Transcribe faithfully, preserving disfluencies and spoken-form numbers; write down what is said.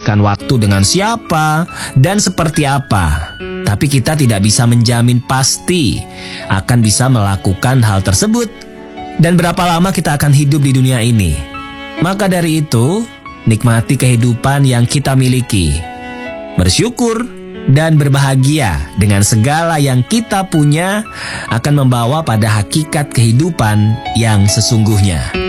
menghabiskan waktu dengan siapa dan seperti apa. Tapi kita tidak bisa menjamin pasti akan bisa melakukan hal tersebut dan berapa lama kita akan hidup di dunia ini. Maka dari itu, nikmati kehidupan yang kita miliki. Bersyukur dan berbahagia dengan segala yang kita punya akan membawa pada hakikat kehidupan yang sesungguhnya.